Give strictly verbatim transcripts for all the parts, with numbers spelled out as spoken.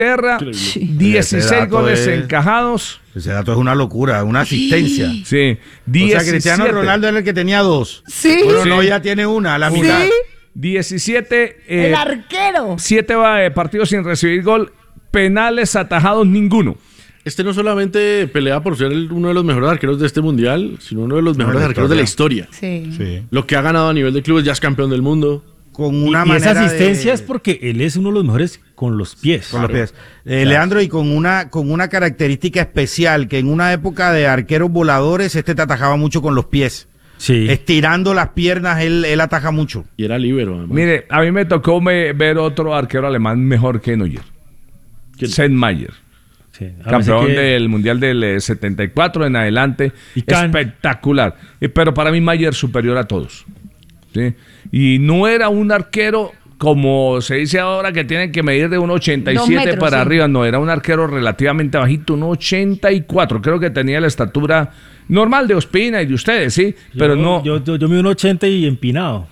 Inglaterra, dieciséis goles es, encajados. Ese dato es una locura, una asistencia. Sí, diecisiete. O sea, Cristiano Ronaldo era el que tenía dos. Sí. Bueno, sí. no, ya tiene una, la mitad. Sí. diecisiete. Eh, el arquero. siete eh, partidos sin recibir gol, penales atajados ninguno. Este no solamente pelea por ser el, uno de los mejores arqueros de este mundial, sino uno de los mejores no, arqueros de la historia. Sí. sí. Lo que ha ganado a nivel de clubes, ya es campeón del mundo. Con una y, y esa asistencia de... es porque él es uno de los mejores con los pies. Con claro. los pies. Eh, claro. Leandro, y con una, con una característica especial, que en una época de arqueros voladores, este te atajaba mucho con los pies. Sí. Estirando las piernas, él, él ataja mucho. Y era líbero, además. Mire, a mí me tocó me, ver otro arquero alemán mejor que Neuer. Sepp Maier. Sí, campeón que... del Mundial del setenta y cuatro en adelante. Y espectacular. Pero para mí Maier superior a todos. ¿Sí? Y no era un arquero como se dice ahora que tienen que medir de uno ochenta y siete metros, para sí. arriba. No, era un arquero relativamente bajito, uno ochenta y cuatro. Creo que tenía la estatura normal de Ospina y de ustedes, ¿sí? Yo, Pero no... Yo, yo, yo mido un ochenta y empinado.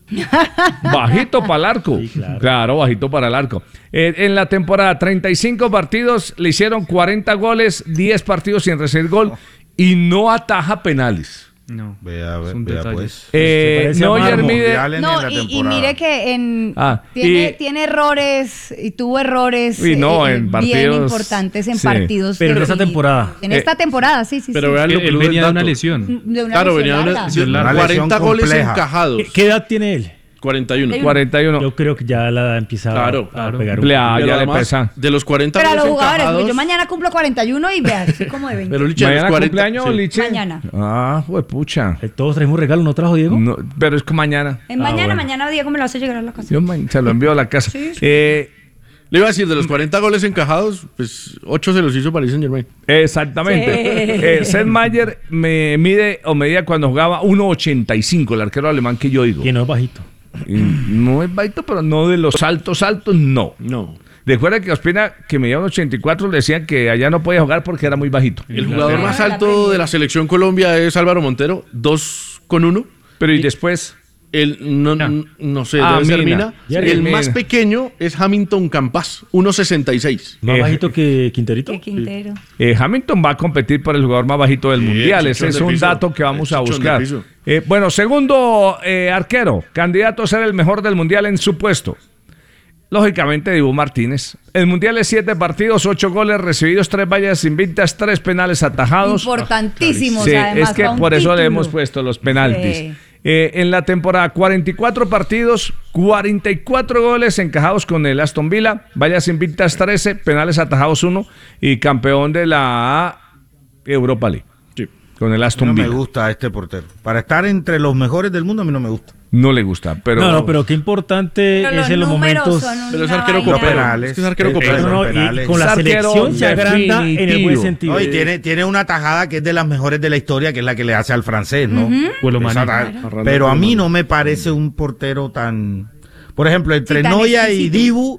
Bajito para el arco. Sí, claro. claro, bajito para el arco. Eh, en la temporada, treinta y cinco partidos, le hicieron cuarenta goles, diez partidos sin recibir gol y no ataja penales. No, vea, vea, vea pues. Eh, Neuer mide... No, y, y mire que en ah, tiene, y, tiene errores y tuvo errores y no, eh, en bien partidos, importantes en sí. partidos. Pero en esta temporada. En esta eh, temporada, sí, sí. Pero sí. vean lo él, él venía de una lesión. De una claro, lesión venía de una, larga. de una, una cuarenta goles compleja. encajados. ¿Qué edad tiene él? cuarenta y uno. cuarenta y uno. Yo creo que ya la empieza claro, a claro. pegar un ya, poco. ya le pesa. De los cuarenta pero a los goles jugadores, encajados, yo mañana cumplo cuarenta y uno y vea, soy como de veinte. Pero Liche, ¿mañana cuarenta, cumpleaños, sí. Liche? Mañana. Ah, pucha. ¿Todos traemos regalo, no trajo Diego? No, pero es que mañana. En Ah, mañana, bueno. mañana Diego me lo hace llegar a la casa. Yo man, se lo envío a la casa. Sí, sí. Eh, Le iba a decir, de los cuarenta goles encajados, pues ocho se los hizo Paris Saint-Germain. Exactamente. Sí. Eh, Sepp Maier me mide o medía cuando jugaba uno ochenta y cinco, el arquero alemán que yo digo. Que no es bajito. Y no es bajito, pero no de los altos, altos, no. No. Recuerda que Ospina, que medía un ochenta y cuatro, le decían que allá no podía jugar porque era muy bajito. El jugador más alto de la selección Colombia es Álvaro Montero, dos con uno. Pero y después... El, no, no. no sé, Ah, debe ser Mina. Mina. Ya, El Mina. más pequeño es Hamilton Campas, uno sesenta y seis. ¿Más Eh, bajito que Quinterito? Qué Quintero. Eh, Hamilton va a competir por el jugador más bajito del Sí, mundial. el Ese chichón es de un piso. dato que vamos El a chichón de buscar. piso. Eh, bueno, segundo eh, arquero, candidato a ser el mejor del mundial en su puesto. Lógicamente, Dibu Martínez. El mundial es siete partidos, ocho goles recibidos, tres vallas invictas, tres penales atajados. Importantísimos, Sí, además. es que para un por eso le título. hemos puesto los penaltis. Sí. Eh, en la temporada, cuarenta y cuatro partidos, cuarenta y cuatro goles encajados con el Aston Villa, vallas invictas trece, penales atajados uno y campeón de la Europa League. Sí. Con el Aston No Villa. me gusta este portero. Para estar entre los mejores del mundo, a mí no me gusta. No le gusta, pero... No, no, pero qué importante Pero es en los números momentos... son Pero es una arquero vaina. Los copero. penales. Es que es arquero Eh, copero. eh, No, no, penales. y con la Es arquero selección se agranda en el buen definitivo. sentido. No, y tiene, tiene una tajada que es de las mejores de la historia, que es la que le hace al francés, ¿no? Pues lo Esa maneja. ta- Pero a mí no me parece un portero tan... Por ejemplo, entre Sí, tan Noya y exquisito. Dibu,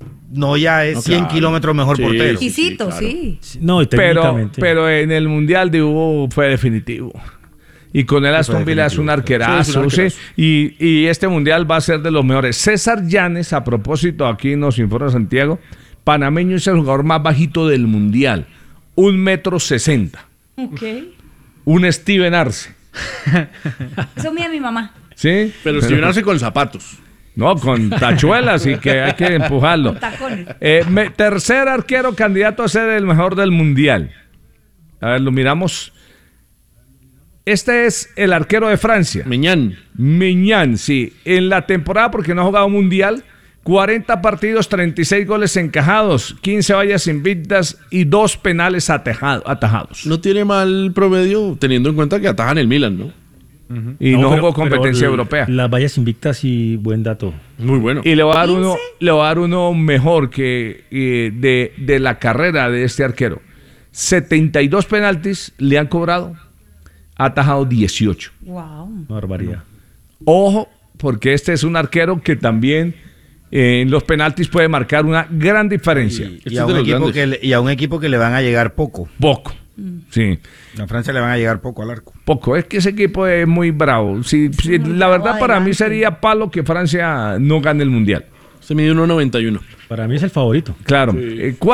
Noya es No, cien claro. kilómetros mejor Sí, portero. Exquisito, Sí, sí. claro. No, y pero, técnicamente. pero en el Mundial de Hugo fue definitivo. Y con el Aston Villa es un arquerazo, Sí, es un ¿sí? arquerazo. Y, y este Mundial va a ser de los mejores. César Llanes, a propósito, aquí nos informa Santiago, panameño es el jugador más bajito del Mundial. Un metro sesenta. Ok. Un Steven Arce. Eso mira mi mamá. ¿Sí? Pero si hace con zapatos. No, con tachuelas y que hay que empujarlo. Con tacones. Eh, me- tercer arquero candidato a ser el mejor del Mundial. A ver, lo miramos. Este es el arquero de Francia. Meñán. Miñán, sí. En la temporada, porque no ha jugado Mundial, cuarenta partidos, treinta y seis goles encajados, quince vallas invictas y dos penales atejado- atajados. No tiene mal promedio, teniendo en cuenta que atajan el Milan, ¿no? Y no, pero- jugó competencia pero europea. Las vallas invictas y buen dato. Muy bueno. Y le voy a dar ¿quince? uno, le voy a dar uno mejor que eh, de, de la carrera de este arquero. setenta y dos penaltis le han cobrado, ha atajado dieciocho. Wow. Una barbaridad. Ojo, porque este es un arquero que también eh, en los penaltis puede marcar una gran diferencia. Y, Este y a es de un los equipo grandes. que le, y a un equipo que le van a llegar poco. Poco. Sí, A Francia le van a llegar poco al arco. poco. Es que ese equipo es muy bravo. Sí, sí, Muy la bravo verdad para mí adelante. sería palo que Francia no gane el Mundial. Se mide uno noventa y uno. Para mí es el favorito. Claro. Sí. Eh,